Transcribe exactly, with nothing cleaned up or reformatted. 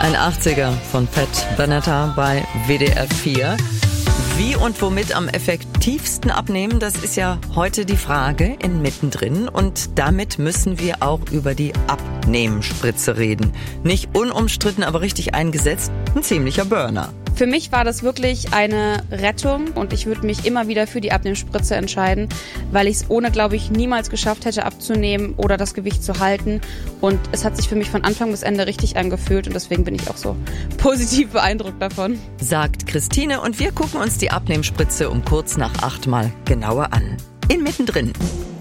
Ein achtziger von Pat Benatar bei W D R vier. Wie und womit am effektivsten abnehmen, das ist ja heute die Frage in Mittendrin. Und damit müssen wir auch über die Abnehmspritze reden. Nicht unumstritten, aber richtig eingesetzt. Ein ziemlicher Burner. Für mich war das wirklich eine Rettung und ich würde mich immer wieder für die Abnehmspritze entscheiden, weil ich es ohne, glaube ich, niemals geschafft hätte abzunehmen oder das Gewicht zu halten. Und es hat sich für mich von Anfang bis Ende richtig angefühlt und deswegen bin ich auch so positiv beeindruckt davon. Sagt Christine und wir gucken uns die Abnehmspritze um kurz nach acht mal genauer an. In Mittendrin.